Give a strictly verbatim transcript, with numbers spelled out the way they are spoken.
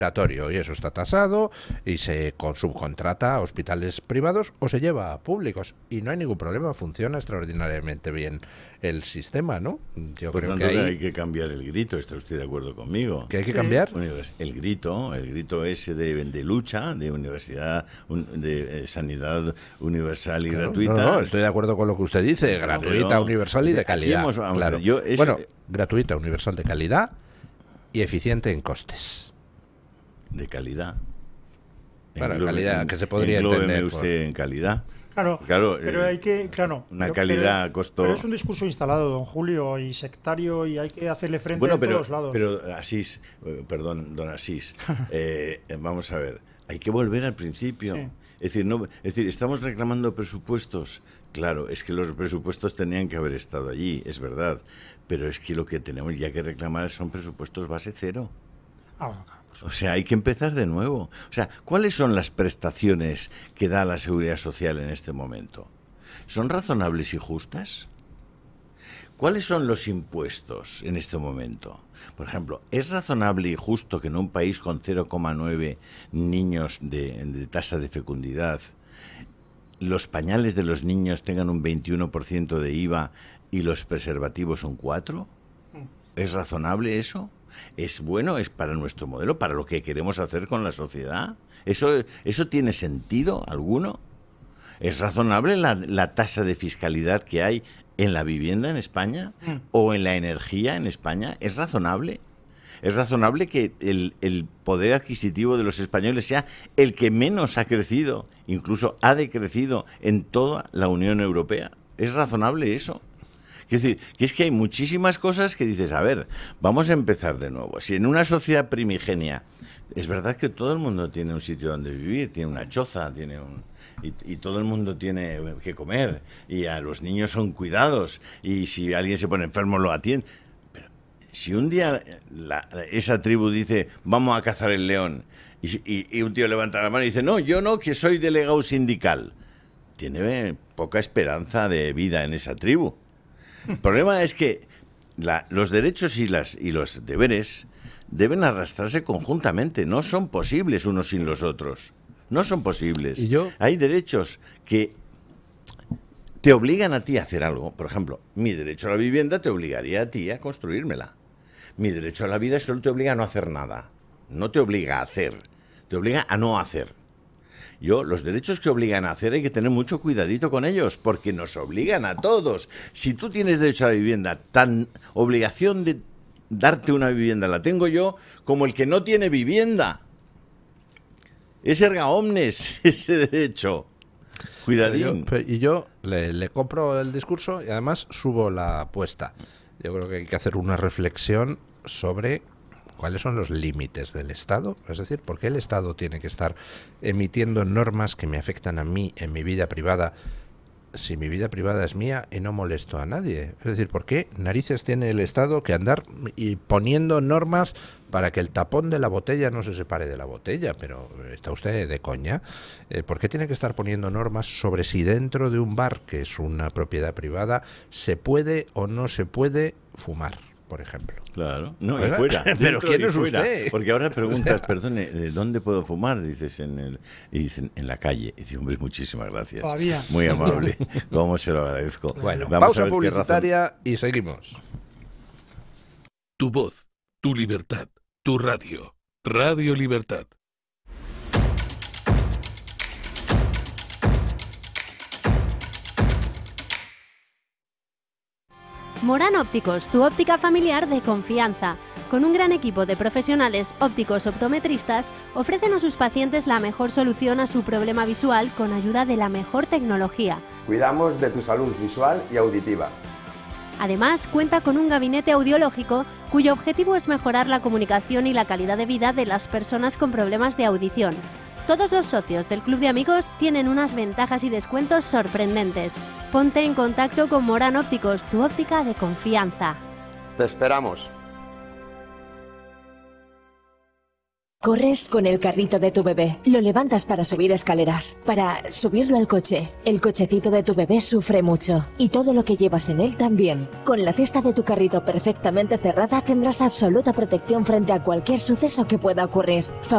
y eso está tasado y se con- subcontrata a hospitales privados o se lleva a públicos y no hay ningún problema, funciona extraordinariamente bien el sistema, ¿no? Yo Por creo tanto, que ahí hay que cambiar el grito, ¿está usted de acuerdo conmigo? que hay que Sí. cambiar. Univers- El grito, el grito ese de, de lucha, de universidad, un- de eh, sanidad universal y Claro, gratuita. no, no, estoy de acuerdo con lo que usted dice, Pero, gratuita, universal y de aquí calidad. hemos- vamos a claro. ver, yo es- Bueno, gratuita, universal de calidad y eficiente en costes. De calidad. Claro, Englobe- calidad, que se podría englóbeme entender por- usted en calidad. Claro, Claro, pero eh, hay que, claro, una pero- calidad pero- costó- Pero es un discurso instalado, don Julio, y sectario, y hay que hacerle frente Bueno, en pero, todos lados. pero Asís, eh, perdón, don Asís, eh, vamos a ver, hay que volver al principio. Sí. Es decir, no, es decir, estamos reclamando presupuestos. Claro, es que los presupuestos tenían que haber estado allí, es verdad, pero es que lo que tenemos ya que reclamar son presupuestos base cero. Ah, bueno, claro, pues, O sea, hay que empezar de nuevo. O sea, ¿cuáles son las prestaciones que da la Seguridad Social en este momento? ¿Son razonables y justas? ¿Cuáles son los impuestos en este momento? Por ejemplo, ¿es razonable y justo que en un país con cero coma nueve niños de, de tasa de fecundidad, los pañales de los niños tengan un veintiuno por ciento de I V A y los preservativos un cuatro por ciento? ¿Es razonable eso? ¿Es bueno? ¿Es para nuestro modelo? ¿Para lo que queremos hacer con la sociedad? ¿Eso, eso tiene sentido alguno? ¿Es razonable la, la tasa de fiscalidad que hay en la vivienda en España o en la energía en España? ¿Es razonable? ¿Es razonable que el, el poder adquisitivo de los españoles sea el que menos ha crecido, incluso ha decrecido en toda la Unión Europea? ¿Es razonable eso? Quiero decir, que es que hay muchísimas cosas que dices, a ver, vamos a empezar de nuevo. Si en una sociedad primigenia, es verdad que todo el mundo tiene un sitio donde vivir, tiene una choza, tiene un... Y, y todo el mundo tiene que comer, y a los niños son cuidados, y si alguien se pone enfermo lo atiende. Pero si un día la, esa tribu dice, vamos a cazar el león, y, y, y un tío levanta la mano y dice, no, yo no, que soy delegado sindical, tiene poca esperanza de vida en esa tribu. El problema es que la, los derechos y, las, y los deberes deben arrastrarse conjuntamente, no son posibles unos sin los otros. No son posibles. ¿Y yo? Hay derechos que te obligan a ti a hacer algo. Por ejemplo, mi derecho a la vivienda te obligaría a ti a construírmela. Mi derecho a la vida solo te obliga a no hacer nada. No te obliga a hacer, te obliga a no hacer. Yo, los derechos que obligan a hacer hay que tener mucho cuidadito con ellos, porque nos obligan a todos. Si tú tienes derecho a la vivienda, tan obligación de darte una vivienda la tengo yo como el que no tiene vivienda. Es erga omnes ese derecho. Cuidadín. Pero yo- pero- y yo le, le compro el discurso y además subo la apuesta. Yo creo que hay que hacer una reflexión sobre cuáles son los límites del Estado. Es decir, ¿por qué el Estado tiene que estar emitiendo normas que me afectan a mí en mi vida privada si mi vida privada es mía y no molesto a nadie? Es decir, ¿por qué narices tiene el Estado que andar y poniendo normas para que el tapón de la botella no se separe de la botella? Pero está usted de coña. Eh, ¿Por qué tiene que estar poniendo normas sobre si dentro de un bar, que es una propiedad privada, se puede o no se puede fumar, por ejemplo? Claro, no, y ¿Verdad? fuera. Pero dentro ¿quién y es fuera. usted? Porque ahora preguntas, perdone, ¿de dónde puedo fumar? Dices, en el, y dicen, en la calle. Y dices, hombre, muchísimas gracias. Todavía. Muy amable. ¿Cómo se lo agradezco? Bueno, Vamos a pausa ver qué razón- publicitaria y seguimos. Tu voz, tu libertad, tu radio. Radio Libertad. Morán Ópticos, tu óptica familiar de confianza. Con un gran equipo de profesionales ópticos optometristas, ofrecen a sus pacientes la mejor solución a su problema visual con ayuda de la mejor tecnología. Cuidamos de tu salud visual y auditiva. Además, cuenta con un gabinete audiológico cuyo objetivo es mejorar la comunicación y la calidad de vida de las personas con problemas de audición. Todos los socios del Club de Amigos tienen unas ventajas y descuentos sorprendentes. Ponte en contacto con Morán Ópticos, tu óptica de confianza. Te esperamos. Corres con el carrito de tu bebé, lo levantas para subir escaleras, para subirlo al coche. El cochecito de tu bebé sufre mucho y todo lo que llevas en él también. Con la cesta de tu carrito perfectamente cerrada tendrás absoluta protección frente a cualquier suceso que pueda ocurrir.